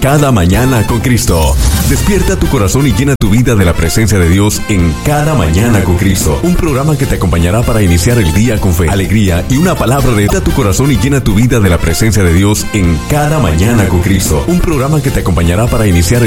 Cada Mañana con Cristo. Despierta tu corazón y llena tu vida de la presencia de Dios en Cada Mañana con Cristo. Un programa que te acompañará para iniciar el día con fe, alegría y una palabra de tu corazón y llena tu vida de la presencia de Dios en Cada Mañana con Cristo. Un programa que te acompañará para iniciar el